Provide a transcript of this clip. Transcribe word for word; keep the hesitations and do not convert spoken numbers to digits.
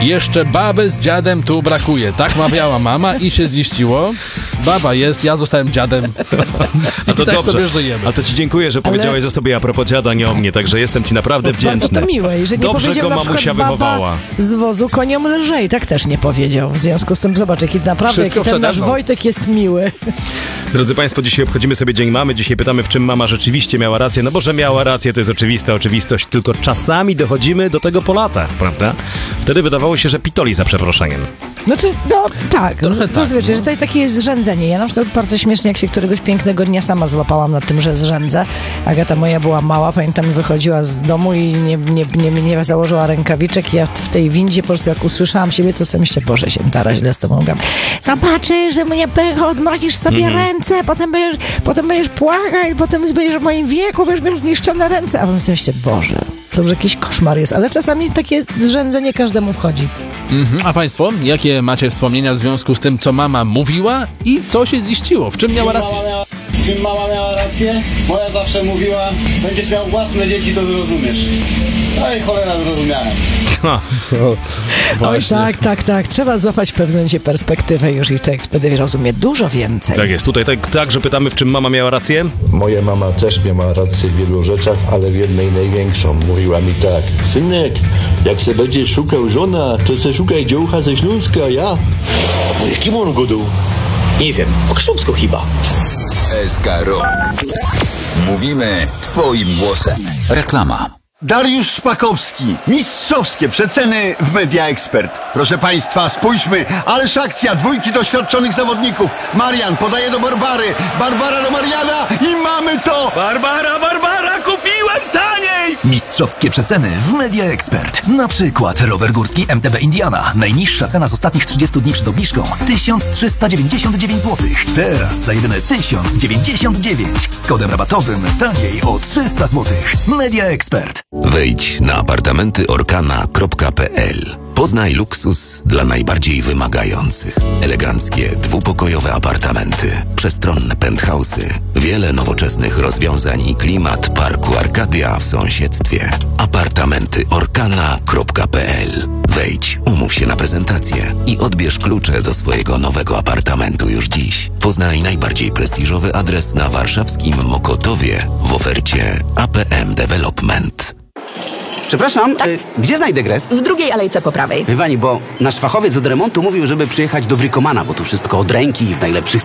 Jeszcze baby z dziadem tu brakuje. Tak mawiała mama i się ziściło. Baba jest, ja zostałem dziadem. A to tak dobrze. sobie żyjemy. A to ci dziękuję, że powiedziałeś Ale... o sobie a propos dziada, nie o mnie, także jestem ci naprawdę wdzięczny. Bardzo to miłe. I że nie Dobrze powiedział go na przykład mamusia baba wychowała. z wozu koniom lżej. Tak też nie powiedział. W związku z tym zobacz, jaki naprawdę Wszystko jaki ten przede nasz mną. Wojtek jest miły. Drodzy Państwo, dzisiaj obchodzimy sobie Dzień Mamy. Dzisiaj pytamy, w czym mama rzeczywiście miała rację. No bo, że miała rację, to jest oczywista oczywistość. Tylko czasami dochodzimy do tego po latach, prawda? Wtedy wydawało się, że pitoli za przeproszeniem. Znaczy, no tak, Trochę tak, zazwyczaj, no. że tutaj takie jest zrzędzenie. Ja na przykład bardzo śmiesznie, jak się któregoś pięknego dnia sama złapałam na tym, że zrzędzę. Agata moja była mała, pamiętam, wychodziła z domu i nie, nie, nie, nie założyła rękawiczek i ja w tej windzie po prostu jak usłyszałam siebie, to sobie myślę, Boże, się tara, źle z tobą gram. Zobaczysz, że mnie pech, odmrozisz sobie Mhm. ręce, potem będziesz, potem będziesz płakać, potem będziesz w moim wieku, będziesz miał zniszczone ręce. A potem sobie myślę, Boże, to już jakiś koszmar jest, ale czasami takie zrzędzenie każdemu wchodzi. Mhm. A Państwo, jakie macie wspomnienia w związku z tym, co mama mówiła i co się ziściło? W czym miała rację? Mama miała, czym mama miała rację? Moja zawsze mówiła, będziesz miał własne dzieci, to zrozumiesz. No i cholera, zrozumiałem. Ha. Oj, tak, tak, tak. Trzeba złapać w pewnym momencie perspektywę już i tak wtedy rozumie dużo więcej. Tak jest. Tutaj tak, tak, że pytamy, w czym mama miała rację. Moja mama też miała rację w wielu rzeczach, ale w jednej największą. Mówiła mi tak: synek, jak se będziesz szukał żona, to se szukaj dziołcha ze Śląska, ja? A po jakim on godu? Nie wiem, po krząsku chyba. S K Rock. Mówimy twoim głosem. Reklama. Dariusz Szpakowski. Mistrzowskie przeceny w Media Expert. Proszę Państwa, spójrzmy. Ależ akcja, dwójki doświadczonych zawodników. Marian podaje do Barbary, Barbara do Mariana i mamy to! Barbara, Barbara, kupiłem taniej! Mistrzowskie przeceny w Media Expert. Na przykład rower górski M T B Indiana. Najniższa cena z ostatnich trzydziestu dni przed obniżką tysiąc trzysta dziewięćdziesiąt dziewięć złotych. Teraz za jedyne tysiąc dziewięćdziesiąt dziewięć. Z kodem rabatowym taniej o trzysta złotych. Media Expert. Wejdź na apartamenty orkana kropka p l. Poznaj luksus dla najbardziej wymagających. Eleganckie, dwupokojowe apartamenty, przestronne penthouse'y, wiele nowoczesnych rozwiązań i klimat parku Arkadia w sąsiedztwie. apartamenty orkana kropka p l. Wejdź, umów się na prezentację i odbierz klucze do swojego nowego apartamentu już dziś. Poznaj najbardziej prestiżowy adres na warszawskim Mokotowie w ofercie A P M Development. Przepraszam, tak? y, gdzie znajdę gres? W drugiej alejce po prawej. Wie pani, bo nasz fachowiec od remontu mówił, żeby przyjechać do Bricomana, bo tu wszystko od ręki i w najlepszych